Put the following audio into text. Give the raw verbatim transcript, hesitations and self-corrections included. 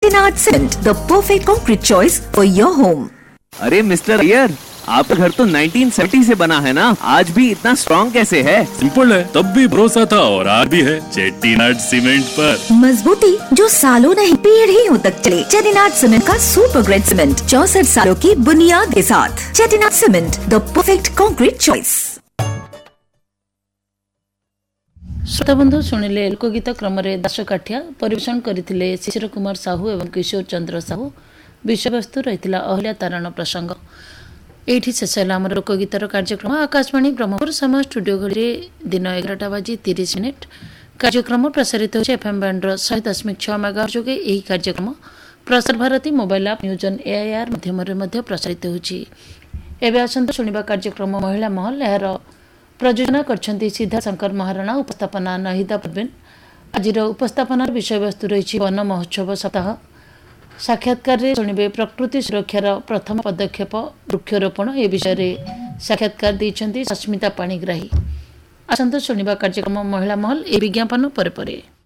Chettinad Cement, the perfect concrete choice for your home. अरे mister Iyer, आपका घर तो नाइनटीन सेवेंटी से बना है ना, आज भी इतना स्ट्रॉन्ग कैसे है? सिंपल है, तब भी भरोसा था और आज भी है चेट्टीनाड सीमेंट पर। मजबूती जो सालों नहीं पीढ़ियों तक चले। चेट्टीनाड सीमेंट का सुपर ग्रेड सीमेंट चौसठ सालों की बुनियाद के साथ। Chettinad cement, the perfect concrete choice. श्रोताबंधु शुणिले लोकगीत क्रम दास काठिया परिवेषण करथिले शिशिर कुमार साहू एवं किशोर चंद्र साहू। विषयवस्तु रही अहल्या तारण प्रसंग। एठी शेष है आम लोकगीतर कार्यक्रम। आकाशवाणी ब्रह्मपुर समय स्टूडियो घड़ी दिन एगारटा बाजी तीस मिनिट। कार्यक्रम प्रसारित होछि एफएम बैंड शहे दशमिक छह मेगाहर्ट्ज जोगे। एही कार्यक्रम Prasar Bharati mobile app news on AIR माध्यम प्रसारित होछि। एबे आसंत शुणिबा कार्यक्रम महिला महल। यार प्रयोजना करछन्ती सीधा शंकर महाराणा, उपस्थापना नहिदा परवीन। आजिर उपस्थापनार विषयवस्तु रही वन महोत्सव सप्ताह। साक्षात्कार शुणिबे प्रकृति सुरक्षार प्रथम पदक्षेप वृक्षरोपण। ए विषय साक्षात्कार देइछन्ती सस्मिता पाणिग्राही। आसंत शुणिबा कार्यक्रम महिला महल। ए विज्ञापन परे परे।